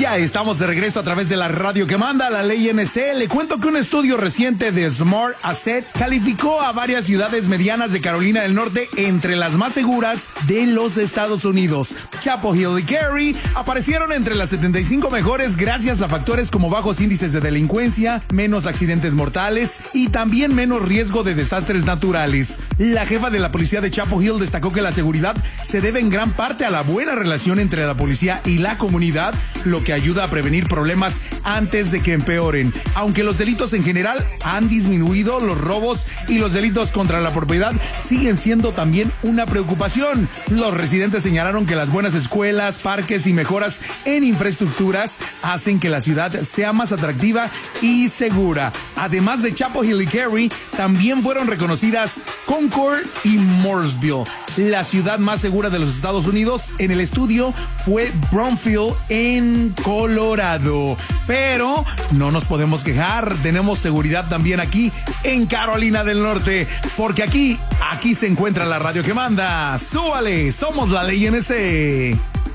Ya estamos de regreso a través de la radio que manda la ley NC. Le cuento que un estudio reciente de Smart Asset calificó a varias ciudades medianas de Carolina del Norte entre las más seguras de los Estados Unidos. Chapel Hill y Cary aparecieron entre las 75 mejores gracias a factores como bajos índices de delincuencia, menos accidentes mortales y también menos riesgo de desastres naturales. La jefa de la policía de Chapel Hill destacó que la seguridad se debe en gran parte a la buena relación entre la policía y la comunidad, lo que ayuda a prevenir problemas antes de que empeoren. Aunque los delitos en general han disminuido, los robos y los delitos contra la propiedad siguen siendo también una preocupación. Los residentes señalaron que las buenas escuelas, parques y mejoras en infraestructuras hacen que la ciudad sea más atractiva y segura. Además de Chapel Hill y Cary, también fueron reconocidas Concord y Mooresville. La ciudad más segura de los Estados Unidos en el estudio fue Brownsville en Colorado. Pero no nos podemos quejar, tenemos seguridad también aquí en Carolina del Norte, porque aquí se encuentra la radio que manda. ¡Súbale! Somos la ley NC.